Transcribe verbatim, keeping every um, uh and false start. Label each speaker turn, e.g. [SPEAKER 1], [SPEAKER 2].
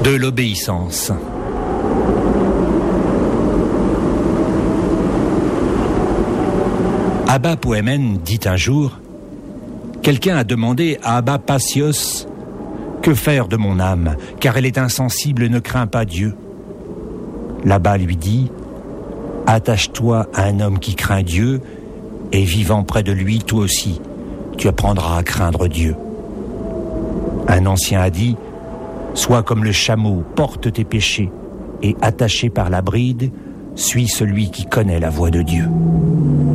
[SPEAKER 1] De l'obéissance. Abba Poemen dit un jour, quelqu'un a demandé à Abba Passios, que faire de mon âme, car elle est insensible et ne craint pas Dieu. L'Abba lui dit, attache-toi à un homme qui craint Dieu, et vivant près de lui, toi aussi, tu apprendras à craindre Dieu. Un ancien a dit, sois comme le chameau, porte tes péchés, et attaché par la bride, suis celui qui connaît la voie de Dieu.